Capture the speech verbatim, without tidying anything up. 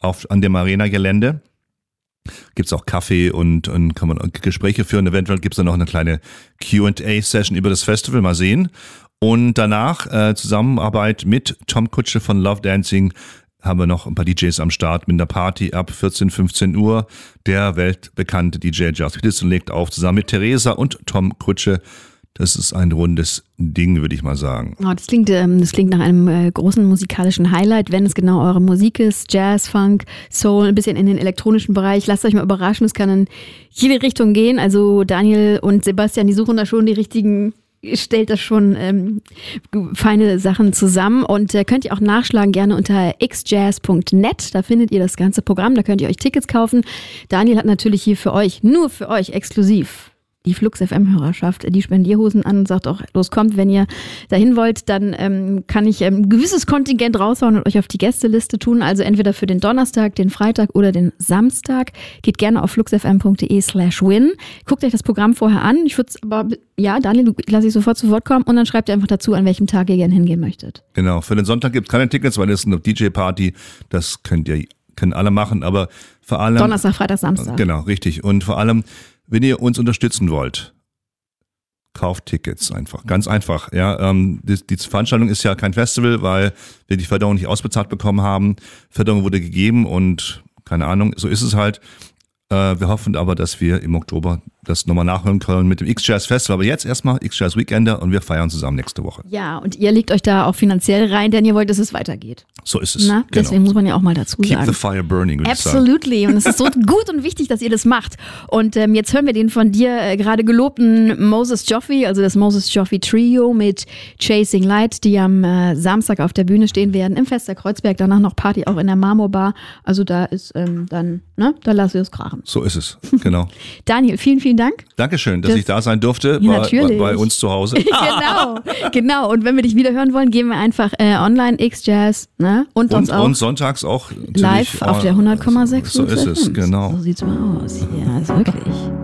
auf, an dem Arena-Gelände. Gibt es auch Kaffee und, und kann man Gespräche führen. Eventuell gibt es dann noch eine kleine Q and A-Session über das Festival, mal sehen. Und danach äh, Zusammenarbeit mit Tom Kutsche von Love Dancing haben wir noch ein paar D Js am Start mit einer Party ab vierzehn, fünfzehn Uhr. Der weltbekannte D J Just Peterson legt auf, zusammen mit Theresa und Tom Kutsche. Das ist ein rundes Ding, würde ich mal sagen. Oh, das klingt, ähm, das klingt nach einem äh, großen musikalischen Highlight, wenn es genau eure Musik ist. Jazz, Funk, Soul, ein bisschen in den elektronischen Bereich. Lasst euch mal überraschen, es kann in jede Richtung gehen. Also Daniel und Sebastian, die suchen da schon die richtigen, stellt das schon ähm, feine Sachen zusammen. Und äh, könnt ihr auch nachschlagen, gerne unter x jazz punkt net. Da findet ihr das ganze Programm, da könnt ihr euch Tickets kaufen. Daniel hat natürlich hier für euch, nur für euch exklusiv, die Flux F M-Hörerschaft, die Spendierhosen an und sagt auch, los kommt, wenn ihr dahin wollt, dann ähm, kann ich ähm, ein gewisses Kontingent raushauen und euch auf die Gästeliste tun. Also entweder für den Donnerstag, den Freitag oder den Samstag. Geht gerne auf fluxfm.de slash win. Guckt euch das Programm vorher an. Ich würde es aber, ja, Daniel, du lass ich sofort zu Wort kommen und dann schreibt ihr einfach dazu, an welchem Tag ihr gerne hingehen möchtet. Genau, für den Sonntag gibt es keine Tickets, weil das ist eine D J-Party. Das könnt ihr, können alle machen, aber vor allem... Donnerstag, Freitag, Samstag. Genau, richtig. Und vor allem, wenn ihr uns unterstützen wollt, kauft Tickets einfach. Ganz einfach. Ja, ähm, die, die Veranstaltung ist ja kein Festival, weil wir die Förderung nicht ausbezahlt bekommen haben. Förderung wurde gegeben und keine Ahnung, so ist es halt. Äh, wir hoffen aber, dass wir im Oktober das nochmal nachholen können mit dem X-Jazz Festival. Aber jetzt erstmal X-Jazz Weekender und wir feiern zusammen nächste Woche. Ja, und ihr legt euch da auch finanziell rein, denn ihr wollt, dass es weitergeht. So ist es. Na, deswegen genau. Muss man ja auch mal dazu Keep sagen. the fire burning, würde ich sagen. Absolutely. Und es ist so gut und wichtig, dass ihr das macht. Und ähm, jetzt hören wir den von dir äh, gerade gelobten Moses Joffe, also das Moses Joffe Trio mit Chasing Light, die am äh, Samstag auf der Bühne stehen werden im Fester Kreuzberg. Danach noch Party auch in der Marmorbar. Also da ist ähm, dann, ne, da lassen wir es krachen. So ist es, genau. Daniel, vielen, vielen Dank. Dankeschön, dass das, ich da sein durfte ja, bei, bei, bei uns zu Hause. Genau, genau. Und wenn wir dich wieder hören wollen, gehen wir einfach äh, online X-Jazz, ne? Und, und uns auch. Und sonntags auch live auf der hundert Komma sechs. So ist es, genau. So sieht's mal aus. Ja, ist wirklich.